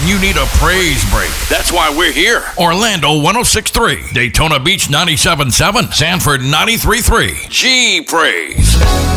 you need a praise break. That's why we're here. Orlando 106.3, Daytona Beach 97.7, Sanford 93.3. G Praise.